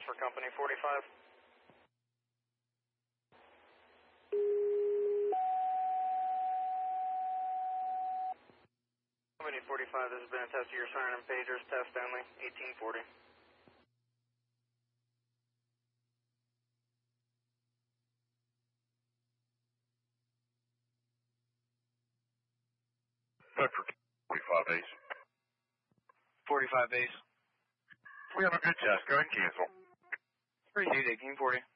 For company 45. Company 45, this has been a test of your siren and pagers, test only, 1840. Vector 45 base. 45 base. We have a good test. Go ahead and cancel. Proceed, 1840.